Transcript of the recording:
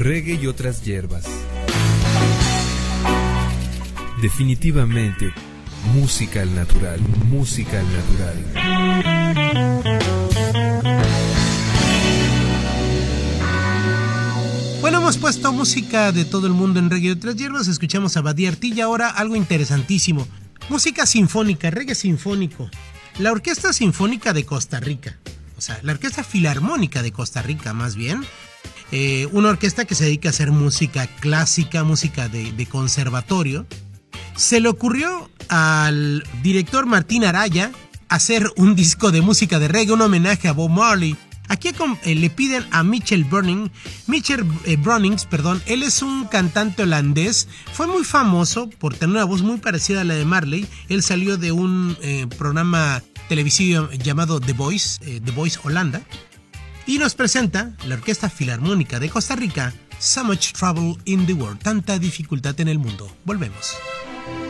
Reggae y otras hierbas. Definitivamente, música al natural, música al natural. Bueno, hemos puesto música de todo el mundo en Reggae y otras hierbas. Escuchamos a Badía Artilla. Ahora algo interesantísimo. Música sinfónica, reggae sinfónico. La Orquesta Sinfónica de Costa Rica. O sea, la Orquesta Filarmónica de Costa Rica, más bien. Una orquesta que se dedica a hacer música clásica, música de conservatorio. Se le ocurrió al director Martín Araya hacer un disco de música de reggae, un homenaje a Bob Marley. Aquí le piden a Mitchell Brunnings, él es un cantante holandés, fue muy famoso por tener una voz muy parecida a la de Marley. Él salió de un programa televisivo llamado The Voice Holanda, y nos presenta la Orquesta Filarmónica de Costa Rica, So Much Trouble in the World, tanta dificultad en el mundo. Volvemos.